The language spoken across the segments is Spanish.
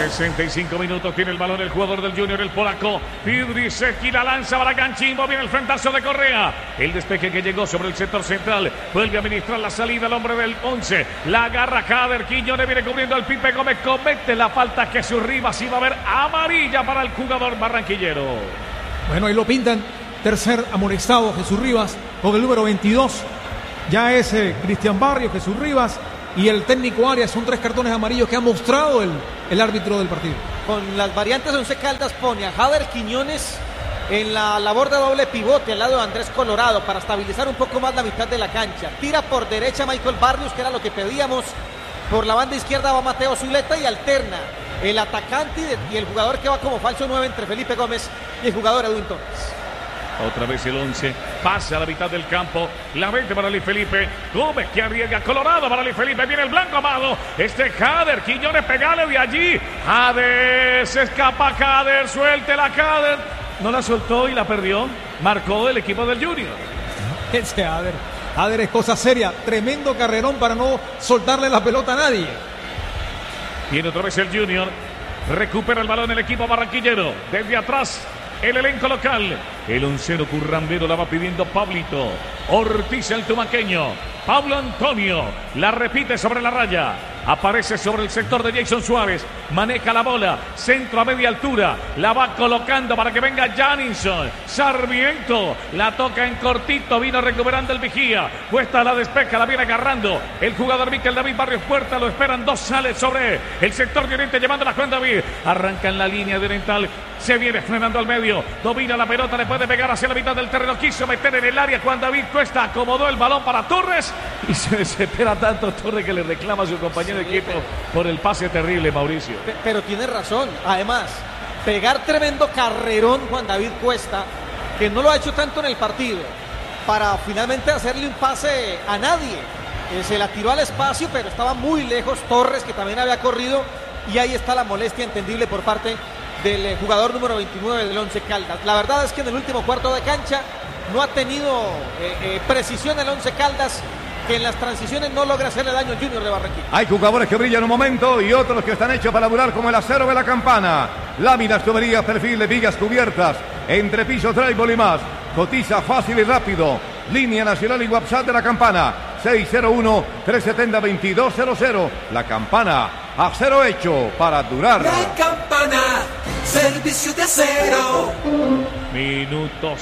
65 minutos tiene el balón el jugador del Junior, el polaco Piedrisecki, la lanza para Canchimbo, viene el frentazo de Correa, el despeje que llegó sobre el sector central, vuelve a administrar la salida el hombre del 11, la agarra Jader, Quiñones viene cubriendo al Pipe Gómez, comete la falta Jesús Rivas y va a haber amarilla para el jugador barranquillero. Bueno, ahí lo pintan, tercer amonestado Jesús Rivas con el número 22, ya es Cristian Barrio, Jesús Rivas y el técnico Arias, son 3 cartones amarillos que ha mostrado el árbitro del partido. Con las variantes de Once Caldas pone a Jader Quiñones en la labor de doble pivote al lado de Andrés Colorado para estabilizar un poco más la mitad de la cancha. Tira por derecha Michael Barrios, que era lo que pedíamos. Por la banda izquierda va Mateo Zuleta y alterna el atacante y el jugador que va como falso 9 entre Felipe Gómez y el jugador Edwin Torres. Otra vez el 11, pasa a la mitad del campo, la mete para Luis Felipe, Gómez que arriesga, Colorado para Luis Felipe, viene el blanco amado, Jader, Quiñones, pegale de allí, Jader, se escapa Jader, suelte la Jader, no la soltó y la perdió, marcó el equipo del Junior. Ese Jader es cosa seria, tremendo carrerón para no soltarle la pelota a nadie. Viene otra vez el Junior, recupera el balón el equipo barranquillero, desde atrás. El elenco local, el onceno currambero la va pidiendo Pablito Ortiz, el tumaqueño. Pablo Antonio la repite sobre la raya, aparece sobre el sector de Jason Suárez, maneja la bola, centro a media altura, la va colocando para que venga Janinson. Sarmiento la toca en cortito, vino recuperando el vigía, Cuesta la despeja, la viene agarrando el jugador Miquel David Barrios Puerta, lo esperan 2, sale sobre el sector de Oriente llevando la Juan David, arranca en la línea de Oriental, se viene frenando al medio, domina la pelota, le puede pegar hacia la mitad del terreno, quiso meter en el área Juan David Cuesta, acomodó el balón para Torres y se desespera tanto Torres que le reclama a su compañero de equipo por el pase terrible, Mauricio. Pero tiene razón, además, pegar tremendo carrerón Juan David Cuesta, que no lo ha hecho tanto en el partido, para finalmente hacerle un pase a nadie. Se la tiró al espacio, pero estaba muy lejos Torres, que también había corrido, y ahí está la molestia entendible por parte del jugador número 29 del Once Caldas. La verdad es que en el último cuarto de cancha no ha tenido precisión el Once Caldas, que en las transiciones no logra hacerle daño al Junior de Barranquilla. Hay jugadores que brillan un momento y otros que están hechos para laburar como el acero de la Campana. Láminas, tuberías, perfil de vigas cubiertas, entrepiso, drywall y más. Cotiza fácil y rápido. Línea nacional y WhatsApp de la Campana. 601-370-2200. La Campana, acero hecho para durar. La Campana, servicio de acero. Minuto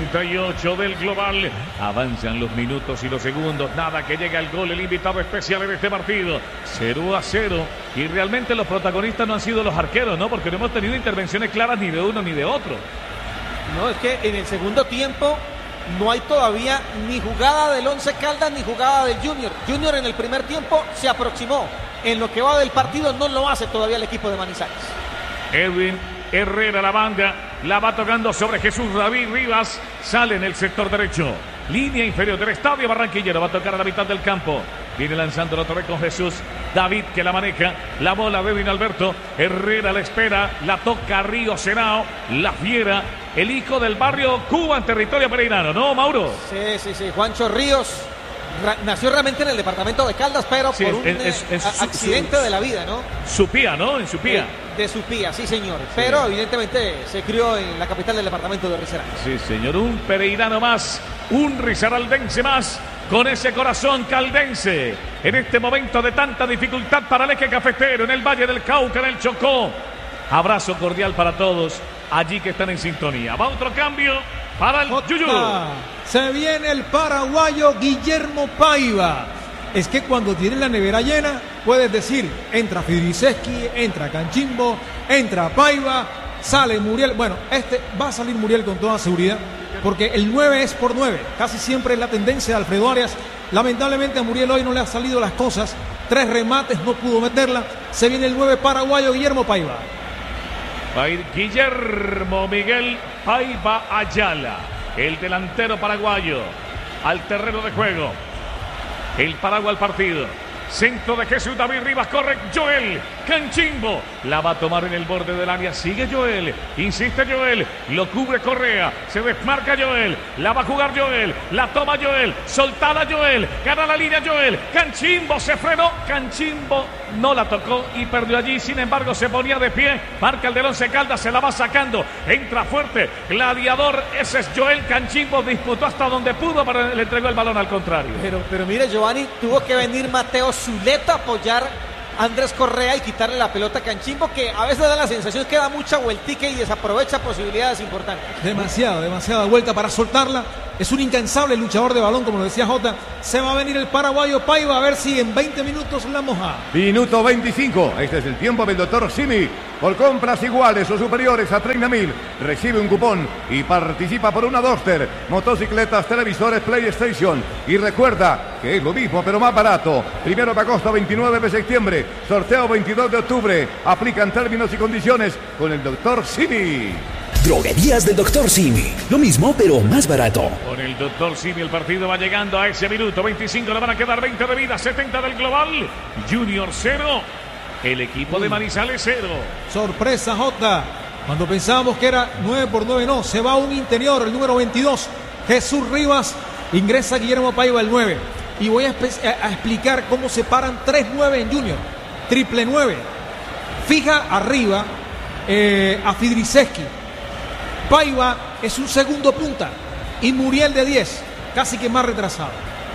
68 del global. Avanzan los minutos y los segundos. Nada que llega el gol, el invitado especial en este partido. 0-0. Y realmente los protagonistas no han sido los arqueros, ¿no? Porque no hemos tenido intervenciones claras ni de uno ni de otro. No, es que en el segundo tiempo no hay todavía ni jugada del Once Caldas ni jugada del Junior. Junior en el primer tiempo se aproximó. En lo que va del partido no lo hace todavía el equipo de Manizales. Edwin Herrera, la banda, la va tocando sobre Jesús David Rivas, sale en el sector derecho, línea inferior del estadio barranquillero, va a tocar a la mitad del campo, viene lanzando la torre con Jesús David que la maneja, la bola de Edwin Alberto, Herrera la espera, la toca Río Senao, la fiera, el hijo del barrio Cuba en territorio pereirano, ¿no, Mauro? Sí, Juancho Ríos. Nació realmente en el departamento de Caldas, pero sí, por un accidente de la vida, ¿no? Supía, ¿no? En Supía. De Supía, sí, señor. Sí. Pero evidentemente se crió en la capital del departamento de Risaralda. Sí, señor. Un pereirano más, un risaraldense más, con ese corazón caldense. En este momento de tanta dificultad para el eje cafetero, en el Valle del Cauca, en el Chocó. Abrazo cordial para todos allí que están en sintonía. Va otro cambio para el Yuyu. Se viene el paraguayo Guillermo Paiva. Es que cuando tienen la nevera llena, puedes decir, entra Piedrisecki, entra Canchimbo, entra Paiva, sale Muriel. Bueno, va a salir Muriel con toda seguridad, porque el 9 es por 9. Casi siempre es la tendencia de Alfredo Arias. Lamentablemente a Muriel hoy no le han salido las cosas. 3 remates, no pudo meterla. Se viene el 9 paraguayo Guillermo Paiva. Va a ir Guillermo Miguel Paiva Ayala, el delantero paraguayo, al terreno de juego. El Paraguay al partido. Centro de Jesús David Rivas, corre Joel. Canchimbo la va a tomar en el borde del área. Sigue Joel. Insiste Joel. Lo cubre Correa. Se desmarca Joel. La va a jugar Joel. La toma Joel. Soltada Joel. Gana la línea Joel. Canchimbo se frenó. Canchimbo no la tocó y perdió allí. Sin embargo, se ponía de pie. Marca el del Once Caldas. Se la va sacando. Entra fuerte. Gladiador. Ese es Joel Canchimbo. Disputó hasta donde pudo, pero le entregó el balón al contrario. Pero mire, Giovanni, tuvo que venir Mateo Zuleta a apoyar Andrés Correa y quitarle la pelota a Canchimbo, que a veces da la sensación que da mucha vueltica y desaprovecha posibilidades importantes. Demasiada vuelta para soltarla. Es un incansable luchador de balón, como lo decía Jota. Se va a venir el paraguayo Paiva a ver si en 20 minutos la moja. Minuto 25. Este es el tiempo del doctor Simi. Por compras iguales o superiores a 30.000, recibe un cupón y participa por una Duster, motocicletas, televisores, PlayStation. Y recuerda que es lo mismo, pero más barato. 1 de agosto, 29 de septiembre. Sorteo 22 de octubre. Aplican términos y condiciones con el doctor Simi. Droguerías del Dr. Simi. Lo mismo, pero más barato. Con el Dr. Simi el partido va llegando a ese minuto 25. Le van a quedar 20 de vida, 70 del global. Junior 0. El equipo de Manizales 0. Sorpresa, Jota. Cuando pensábamos que era 9-9, no. Se va un interior, el número 22. Jesús Rivas. Ingresa Guillermo Paiva, el 9. Y voy a explicar cómo se paran 3-9 en Junior. Triple 9. Fija arriba a Fidriseski. Paiva es un segundo punta y Muriel de 10, casi que más retrasado.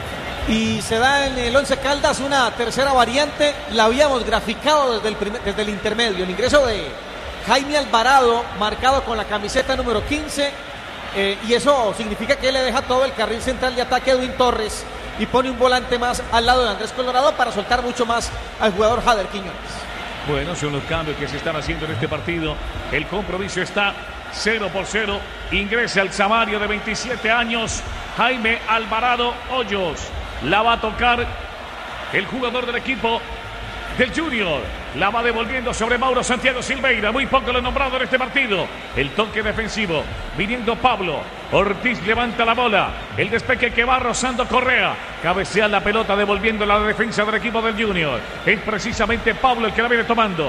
Y se da en el Once Caldas una tercera variante, la habíamos graficado desde el intermedio, el ingreso de Jaime Alvarado, marcado con la camiseta número 15, y eso significa que le deja todo el carril central de ataque a Edwin Torres y pone un volante más al lado de Andrés Colorado para soltar mucho más al jugador Jader Quiñones. Bueno, son los cambios que se están haciendo en este partido. El compromiso está 0-0. Ingresa el Samario de 27 años, Jaime Alvarado Hoyos. La va a tocar el jugador del equipo del Junior. La va devolviendo sobre Mauro Santiago Silveira. Muy poco lo nombrado en este partido. El toque defensivo. Viniendo Pablo. Ortiz levanta la bola. El despeje que va rozando Correa. Cabecea la pelota devolviendo la defensa del equipo del Junior. Es precisamente Pablo el que la viene tomando.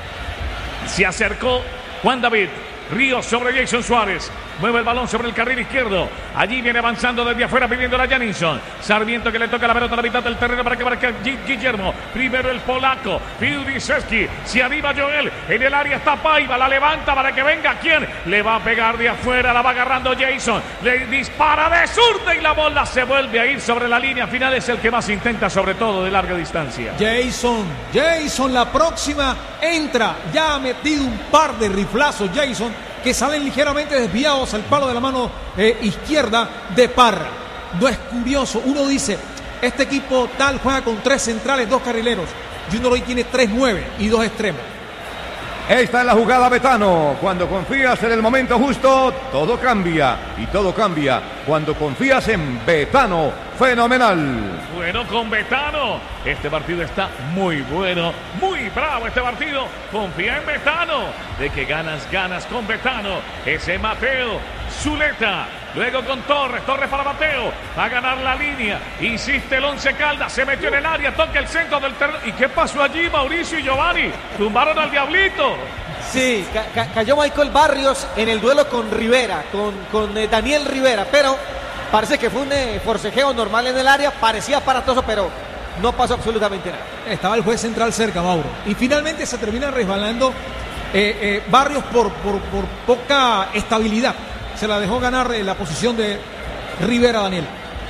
Se acercó Juan David Ríos sobre Jason Suárez. Mueve el balón sobre el carril izquierdo. Allí viene avanzando desde afuera pidiendo a Janinson. Sarmiento que le toca la pelota a la mitad del terreno para que marque Guillermo. Primero el polaco. Fidriseski. Se arriba Joel. En el área está Paiva. La levanta para que venga. ¿Quién? Le va a pegar de afuera. La va agarrando Jason. Le dispara de zurda y la bola se vuelve a ir sobre la línea final. Es el que más intenta, sobre todo de larga distancia. Jason, la próxima entra. Ya ha metido un par de riflazos Jason, que salen ligeramente desviados al palo de la mano izquierda de Parra. No es curioso, uno dice, este equipo tal juega con 3 centrales, 2 carrileros. Junior hoy tiene 3-9 y 2 extremos. Esta es la jugada Betano. Cuando confías en el momento justo, todo cambia. Y todo cambia cuando confías en Betano. Fenomenal. Bueno, con Betano. Este partido está muy bueno. Muy bravo este partido. Confía en Betano. De que ganas con Betano. Ese Mateo Zuleta. Luego con Torres para Mateo. Va a ganar la línea. Insiste el Once Caldas. Se metió en el área. Toca el centro del terreno. ¿Y qué pasó allí, Mauricio y Giovanni? Tumbaron al Diablito. Sí, cayó Michael Barrios en el duelo con Rivera. Con Daniel Rivera. Pero parece que fue un forcejeo normal en el área. Parecía aparatoso, pero no pasó absolutamente nada. Estaba el juez central cerca, Mauro. Y finalmente se termina resbalando Barrios por poca estabilidad. Se la dejó ganar la posición de Rivera Daniel.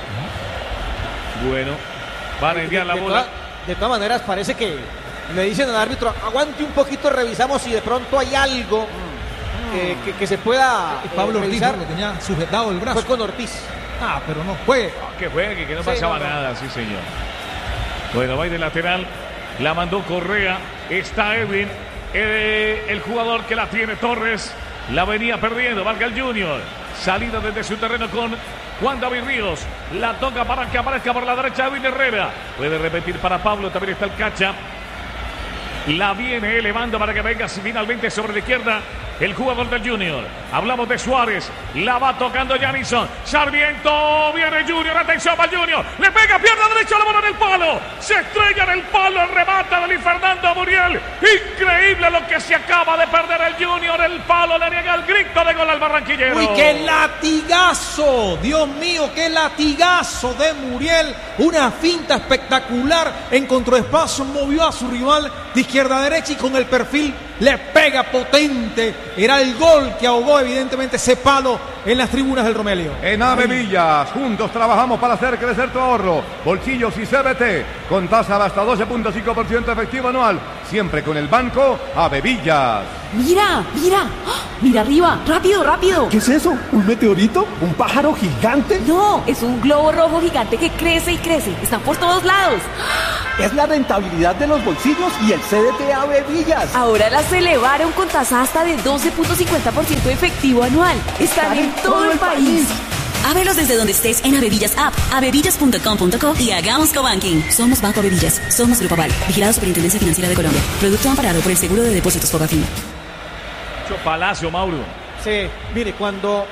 Bueno, van a enviar la bola. De todas maneras, parece que le dicen al árbitro, aguante un poquito, revisamos si de pronto hay algo que se pueda Pablo revisar. Ortiz, que tenía sujetado el brazo. Fue con Ortiz. Pero no juegue. Que juegue, que no pasaba nada, sí señor. Bueno, va de lateral, la mandó Correa, está Edwin, el jugador que la tiene Torres. La venía perdiendo, marca el Junior. Salida desde su terreno con Juan David Ríos. La toca para que aparezca por la derecha Edwin Herrera. Puede repetir para Pablo, también está el Cacha. La viene elevando para que venga finalmente sobre la izquierda el jugador del Junior. Hablamos de Suárez, la va tocando Janison. Sarmiento, viene Junior, atención para Junior. Le pega pierna derecha, la bola en el palo. Se estrella en el palo, el remate de Luis Fernando Muriel. Increíble lo que se acaba de perder el Junior. El palo le niega el grito de gol al barranquillero. ¡Uy, qué latigazo! Dios mío, qué latigazo de Muriel. Una finta espectacular. Encontró espacio, movió a su rival de izquierda a derecha y con el perfil le pega potente. Era el gol que ahogó evidentemente ese palo en las tribunas del Romelio. En Avevillas, juntos trabajamos para hacer crecer tu ahorro. Bolsillos y CBT, con tasa de hasta 12.5% efectivo anual. Siempre con el banco Avevillas. ¡Mira! ¡Mira! ¡Ah! ¡Mira arriba! ¡Rápido, rápido! ¿Qué es eso? ¿Un meteorito? ¿Un pájaro gigante? No, es un globo rojo gigante que crece y crece. Están por todos lados. Es la rentabilidad de los bolsillos y el CDT Avevillas. Ahora las elevaron con tasa hasta de 12.50% efectivo anual. Están en todo el país. Ábrelos desde donde estés en Avevillas App, avevillas.com.co y hagamos cobanking. Somos Banco Avevillas, somos Grupo Aval, vigilado Superintendencia Financiera de Colombia. Producto amparado por el Seguro de Depósitos Fogafín. Palacio, Mauro. Sí, mire, cuando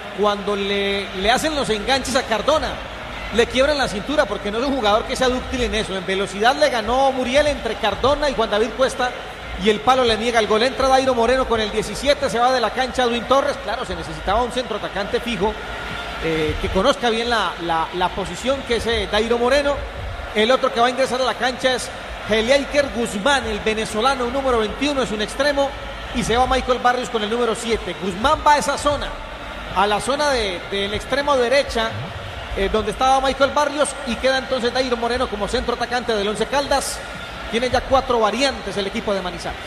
le hacen los enganches a Cardona, le quiebran la cintura porque no es un jugador que sea dúctil en eso. En velocidad le ganó Muriel entre Cardona y Juan David Cuesta y el palo le niega el gol. Entra Dairo Moreno con el 17, se va de la cancha Edwin Torres. Claro, se necesitaba un centro atacante fijo que conozca bien la posición, que es Dairo Moreno. El otro que va a ingresar a la cancha es Heiker Guzmán, el venezolano, número 21, es un extremo. Y se va Michael Barrios con el número 7. Guzmán va a esa zona, a la zona del extremo derecha, donde estaba Michael Barrios, y queda entonces Dairo Moreno como centro atacante del Once Caldas. Tiene ya 4 variantes el equipo de Manizales.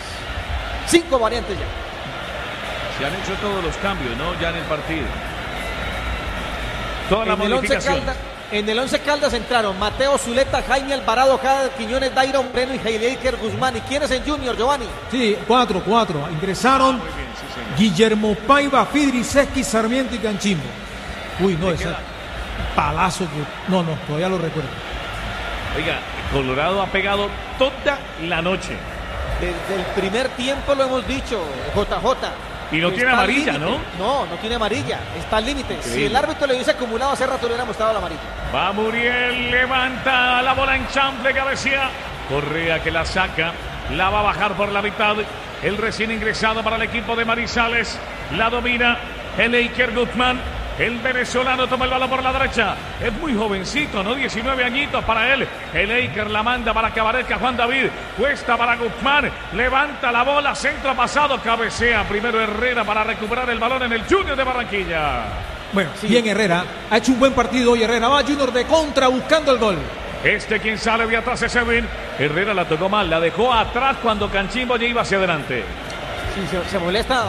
5 variantes ya. Se han hecho todos los cambios, ¿no? Ya en el partido. Toda la modificación. En el Once Caldas entraron Mateo Zuleta, Jaime Alvarado, Jade Quiñones, Dairo Moreno y Heiker Guzmán. ¿Y quiénes en Junior, Giovanni? Sí, 4. Ingresaron Muy bien, sí, señor. Guillermo Paiva, Fidriseski, Sarmiento y Canchimbo. Uy, no, ese palazo que... No, todavía lo recuerdo. Oiga, Colorado ha pegado toda la noche. Desde el primer tiempo lo hemos dicho, JJ. Y no tiene amarilla, ¿no? No tiene amarilla. Está al límite. Si el árbitro le hubiese acumulado hace rato, le hubiera mostrado la amarilla. Va Muriel, levanta la bola en chample, cabecea. Correa que la saca, la va a bajar por la mitad. El recién ingresado para el equipo de Manizales. La domina el Heiker Guzmán. El venezolano toma el balón por la derecha. Es muy jovencito, ¿no? 19 añitos para él. El Heiker la manda para que aparezca Juan David. Cuesta para Guzmán. Levanta la bola. Centro pasado. Cabecea primero Herrera para recuperar el balón en el Junior de Barranquilla. Bueno, sí. Bien Herrera. Ha hecho un buen partido hoy Herrera. Va Junior de contra buscando el gol. Quien sale de atrás es Edwin. Herrera la tocó mal. La dejó atrás cuando Canchimbo ya iba hacia adelante. Sí, se molesta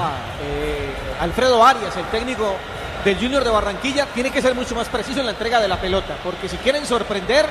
Alfredo Arias, el técnico del Junior de Barranquilla. Tiene que ser mucho más preciso en la entrega de la pelota, porque si quieren sorprender,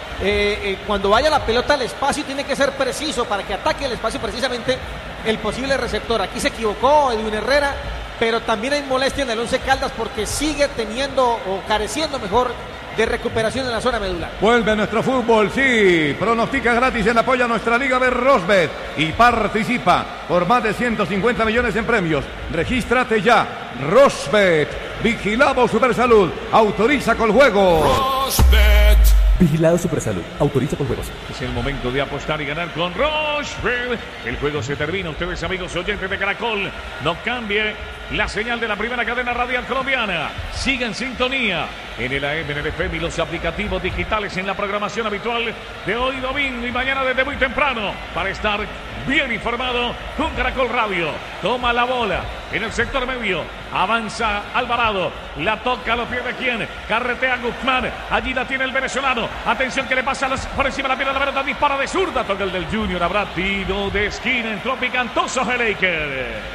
cuando vaya la pelota al espacio tiene que ser preciso para que ataque el espacio precisamente el posible receptor. Aquí se equivocó Edwin Herrera, pero también hay molestia en el Once Caldas porque sigue teniendo o careciendo mejor de recuperación en la zona medular. Vuelve nuestro fútbol, sí. Pronostica gratis en apoyo a nuestra Liga de Rosbet y participa por más de 150 millones en premios. Regístrate ya. Rosbet. Vigilado Supersalud. Autoriza con juego. Rosbet. Vigilado Supersalud. Autoriza con juegos. Es el momento de apostar y ganar con Rosbet. El juego se termina. Ustedes, amigos oyentes de Caracol, no cambie la señal de la primera cadena radial colombiana. Siga en sintonía en el AM, en el FM y los aplicativos digitales en la programación habitual de hoy domingo y mañana desde muy temprano para estar bien informado con Caracol Radio. Toma la bola en el sector medio. Avanza Alvarado. La toca, lo pierde quién. Carretea Guzmán. Allí la tiene el venezolano. Atención que le pasa por encima de la pierna de la pelota. Dispara de zurda. Toca el del Junior. Habrá tiro de esquina. Entró picantoso Heiker.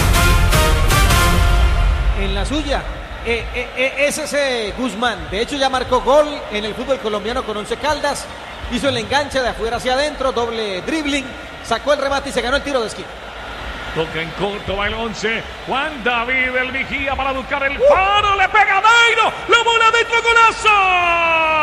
En la suya, es ese Guzmán. De hecho ya marcó gol en el fútbol colombiano con Once Caldas. Hizo el enganche de afuera hacia adentro, doble dribbling, sacó el remate y se ganó el tiro de esquina. Toca en corto, va el 11. Juan David, el vigía para buscar el faro. Le pega a Dairo. La bola dentro, golazo.